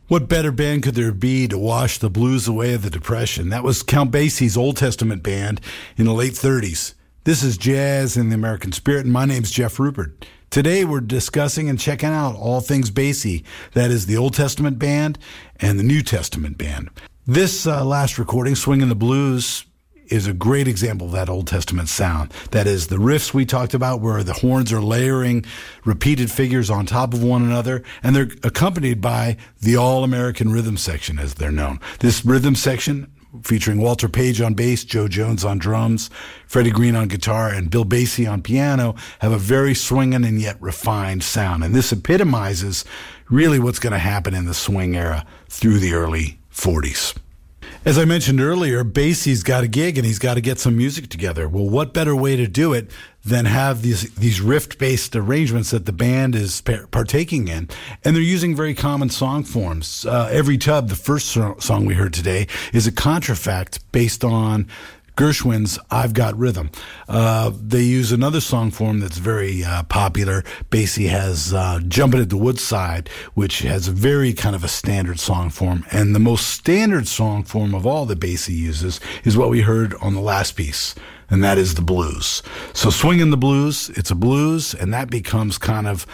What better band could there be to wash the blues away of the Depression? That was Count Basie's Old Testament band in the late 30s. This is Jazz in the American Spirit, and my name's Jeff Rupert. Today we're discussing and checking out all things Basie. That is the Old Testament band and the New Testament band. This last recording, Swingin' the Blues, is a great example of that Old Testament sound. That is the riffs we talked about where the horns are layering repeated figures on top of one another, and they're accompanied by the All-American Rhythm Section, as they're known. This rhythm section, featuring Walter Page on bass, Joe Jones on drums, Freddie Green on guitar, and Bill Basie on piano, have a very swinging and yet refined sound. And this epitomizes really what's going to happen in the swing era through the early 40s. As I mentioned earlier, Basie's got a gig and he's got to get some music together. Well, what better way to do it than have these riff-based arrangements that the band is partaking in? And they're using very common song forms. Every Tub, the first song we heard today, is a contrafact based on Gershwin's I've Got Rhythm. They use another song form that's very popular. Basie has Jumpin' at the Woodside, which has a very kind of a standard song form. And the most standard song form of all that Basie uses is what we heard on the last piece, and that is the blues. So Swingin' the Blues, it's a blues, and that becomes kind of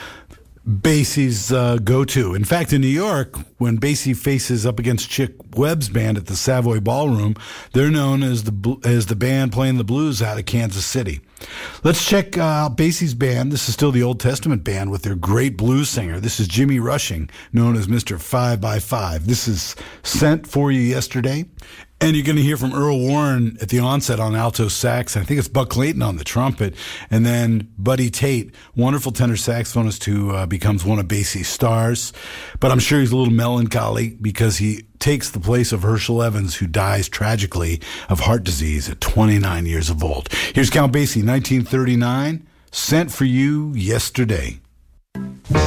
Basie's go-to. In fact, in New York, when Basie faces up against Chick Webb's band at the Savoy Ballroom, they're known as the band playing the blues out of Kansas City. Let's check out Basie's band. This is still the Old Testament band with their great blues singer. This is Jimmy Rushing, known as Mr. 5x5. This is Sent For You Yesterday. And you're going to hear from Earl Warren at the onset on alto sax. I think it's Buck Clayton on the trumpet. And then Buddy Tate, wonderful tenor saxophonist who becomes one of Basie's stars. But I'm sure he's a little melancholy because he takes the place of Herschel Evans, who dies tragically of heart disease at 29 years of old. Here's Count Basie, 1939, Sent For You Yesterday.